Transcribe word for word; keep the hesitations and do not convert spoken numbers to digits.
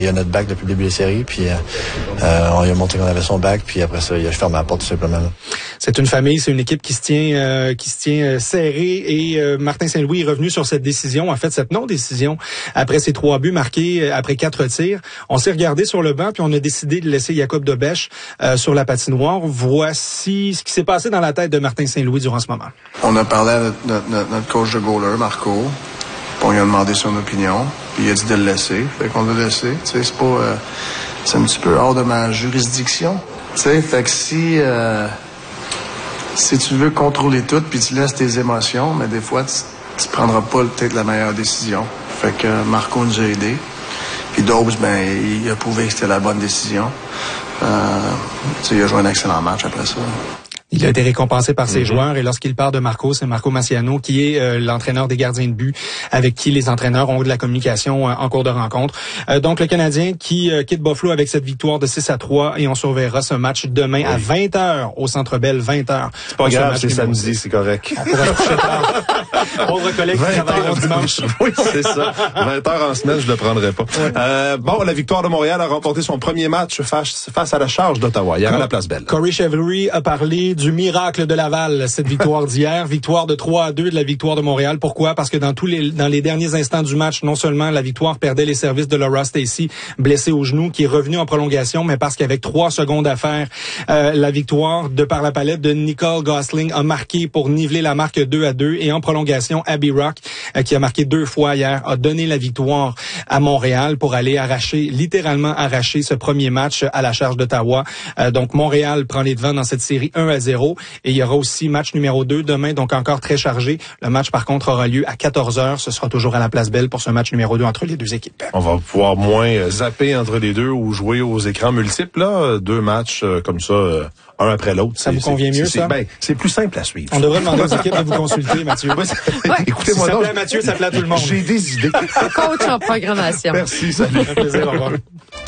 Il y a notre bac depuis le début des séries, puis euh, on lui a montré qu'on avait son bac, puis après ça, il a fermé la porte tout simplement. Là. C'est une famille, c'est une équipe qui se tient euh, qui se tient euh, serrée et euh, Martin Saint-Louis est revenu sur cette décision, en fait cette non-décision après ses trois buts marqués euh, après quatre tirs. On s'est regardé sur le banc puis on a décidé de laisser Jacob Dobèche euh, sur la patinoire. Voici ce qui s'est passé dans la tête de Martin Saint-Louis durant ce moment. On a parlé à notre, notre, notre coach de goaler, Marco. On lui a demandé son opinion, puis il a dit de le laisser. Fait qu'on l'a laissé. Tu sais, c'est pas... Euh, c'est un petit peu hors de ma juridiction. Tu sais, fait que si... Euh, si tu veux contrôler tout, puis tu laisses tes émotions, mais des fois, tu, tu prendras pas peut-être la meilleure décision. Fait que euh, Marco nous a aidés. Puis Dobbs, ben, il a prouvé que c'était la bonne décision. Euh, tu sais, il a joué un excellent match après ça. Il a été récompensé par ses mm-hmm. joueurs et lorsqu'il part de Marco, c'est Marco Massiano qui est euh, l'entraîneur des gardiens de but avec qui les entraîneurs ont eu de la communication euh, en cours de rencontre. Euh, donc le Canadien qui euh, quitte Buffalo avec cette victoire de six à trois et on surveillera ce match demain oui. à vingt heures au Centre Bell, vingt heures. C'est pas grave, c'est samedi, c'est correct. On pourra se coucher tard. Pauvre collègue qui travaille dimanche. Oui, c'est ça. vingt heures en semaine, je le prendrai pas. Ouais. Euh, bon, la Victoire de Montréal a remporté son premier match face, face à la Charge d'Ottawa hier à la Place Belle. Corey Chevellery a parlé du miracle de Laval, cette victoire d'hier, victoire de trois à deux de la Victoire de Montréal. Pourquoi? Parce que dans tous les dans les derniers instants du match, non seulement la Victoire perdait les services de Laura Stacey, blessée au genou, qui est revenue en prolongation, mais parce qu'avec trois secondes à faire, euh, la Victoire, de par la palette de Nicole Gosling, a marqué pour niveler la marque deux à deux. Et en prolongation, Abby Rock, euh, qui a marqué deux fois hier, a donné la victoire à Montréal pour aller arracher, littéralement arracher ce premier match à la Charge d'Ottawa. Euh, donc Montréal prend les devants dans cette série un à zéro. Et il y aura aussi match numéro deux demain, donc encore très chargé. Le match, par contre, aura lieu à quatorze heures. Ce sera toujours à la Place Belle pour ce match numéro deux entre les deux équipes. On va pouvoir moins zapper entre les deux ou jouer aux écrans multiples, là. Deux matchs euh, comme ça, euh, un après l'autre. Ça vous convient mieux, ça? Ben, c'est plus simple à suivre. On devrait demander aux équipes de vous consulter, Mathieu. Ouais, ouais. Écoutez-moi si ça donc. plaît à Mathieu, ça plaît à tout le monde. J'ai des idées. Coach en programmation. Merci, salut. Un plaisir, au revoir.